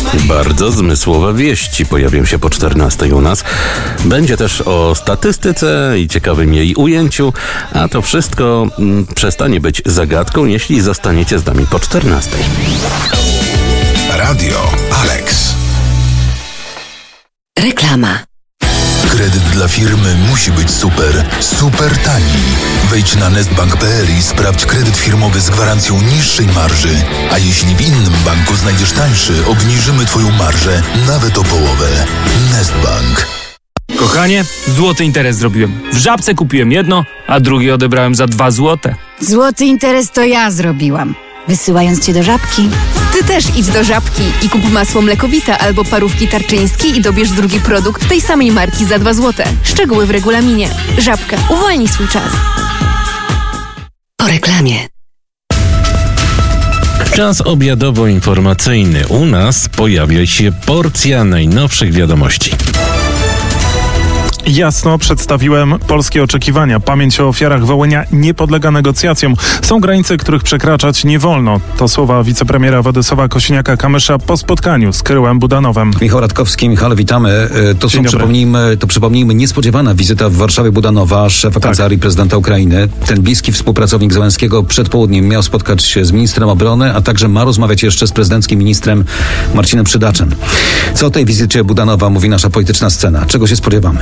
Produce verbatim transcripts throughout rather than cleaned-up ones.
Bardzo zmysłowe wieści pojawią się po czternastej u nas. Będzie też o statystyce i ciekawym jej ujęciu, a to wszystko mm, przestanie być zagadką, jeśli zostaniecie z nami po czternastej. Radio Alex. Reklama. Kredyt dla firmy musi być super, super tani. Wejdź na nestbank kropka p l i sprawdź kredyt firmowy z gwarancją niższej marży. A jeśli w innym banku znajdziesz tańszy, obniżymy Twoją marżę nawet o połowę. Nestbank. Kochanie, złoty interes zrobiłem. W Żabce kupiłem jedno, a drugie odebrałem za dwa złote. Złoty interes to ja zrobiłam, wysyłając cię do Żabki. Ty też idź do Żabki i kup masło Mlekowita albo parówki Tarczyński i dobierz drugi produkt tej samej marki za dwa złote. Szczegóły w regulaminie. Żabka. Uwolnij swój czas. Po reklamie. Czas obiadowo-informacyjny. U nas pojawia się porcja najnowszych wiadomości. Jasno przedstawiłem polskie oczekiwania. Pamięć o ofiarach Wołynia nie podlega negocjacjom. Są granice, których przekraczać nie wolno. To słowa wicepremiera Władysława Kosiniaka-Kamysza po spotkaniu z Kryłem Budanowem. Michał Radkowski, Michale, witamy. To są, przypomnijmy, to przypomnijmy, niespodziewana wizyta w Warszawie Budanowa, szefa tak. Kancelarii prezydenta Ukrainy. Ten bliski współpracownik Zełenskiego przed południem miał spotkać się z ministrem obrony, a także ma rozmawiać jeszcze z prezydenckim ministrem Marcinem Przydaczem. Co o tej wizycie Budanowa mówi nasza polityczna scena? Czego się spodziewamy?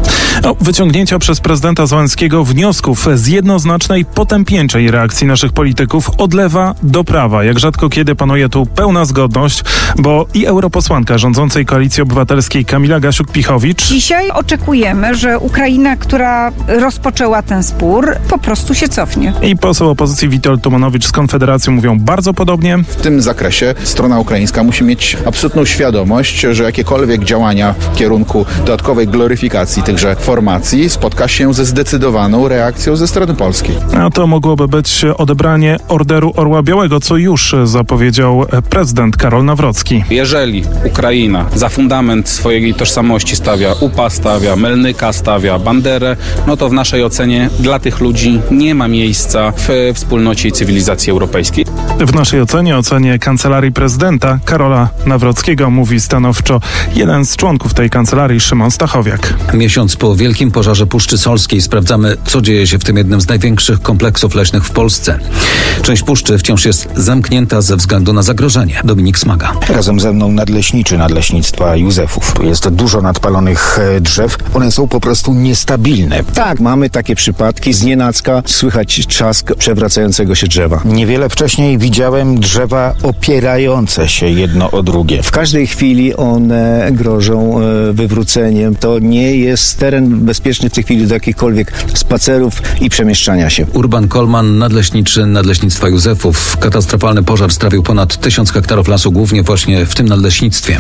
O, wyciągnięcia przez prezydenta Zełenskiego wniosków z jednoznacznej, potępieńczej reakcji naszych polityków od lewa do prawa. Jak rzadko kiedy panuje tu pełna zgodność, bo i europosłanka rządzącej Koalicji Obywatelskiej Kamila Gasiuk-Pichowicz. Dzisiaj oczekujemy, że Ukraina, która rozpoczęła ten spór, po prostu się cofnie. I poseł opozycji Witold Tumanowicz z Konfederacji mówią bardzo podobnie. W tym zakresie strona ukraińska musi mieć absolutną świadomość, że jakiekolwiek działania w kierunku dodatkowej gloryfikacji tychże formacji spotka się ze zdecydowaną reakcją ze strony polskiej. A to mogłoby być odebranie Orderu Orła Białego, co już zapowiedział prezydent Karol Nawrocki. Jeżeli Ukraina za fundament swojej tożsamości stawia U P A, stawia Melnyka, stawia Banderę, no to w naszej ocenie dla tych ludzi nie ma miejsca w wspólnocie i cywilizacji europejskiej. W naszej ocenie, ocenie Kancelarii Prezydenta Karola Nawrockiego mówi stanowczo jeden z członków tej kancelarii, Szymon Stachowiak. Miesiąc po wielkim pożarze Puszczy Solskiej sprawdzamy, co dzieje się w tym jednym z największych kompleksów leśnych w Polsce. Część puszczy wciąż jest zamknięta ze względu na zagrożenie. Dominik Smaga. Razem ze mną nadleśniczy Nadleśnictwa Józefów. Tu jest dużo nadpalonych drzew. One są po prostu niestabilne. Tak, mamy takie przypadki. Znienacka słychać trzask przewracającego się drzewa. Niewiele wcześniej widziałem drzewa opierające się jedno o drugie. W każdej chwili one grożą wywróceniem. To nie jest teren bezpieczny w tej chwili do jakichkolwiek spacerów i przemieszczania się. Urban Kolman, nadleśniczy Nadleśnictwa Józefów. Katastrofalny pożar strawił ponad tysiąc hektarów lasu, głównie właśnie w tym nadleśnictwie.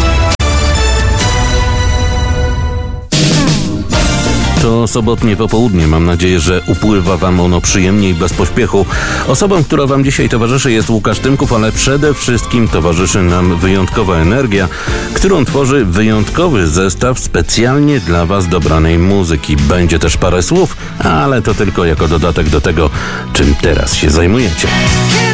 To sobotnie popołudnie. Mam nadzieję, że upływa Wam ono przyjemnie i bez pośpiechu. Osobą, która Wam dzisiaj towarzyszy, jest Łukasz Tymków, ale przede wszystkim towarzyszy nam wyjątkowa energia, którą tworzy wyjątkowy zestaw specjalnie dla Was dobranej muzyki. Będzie też parę słów, ale to tylko jako dodatek do tego, czym teraz się zajmujecie.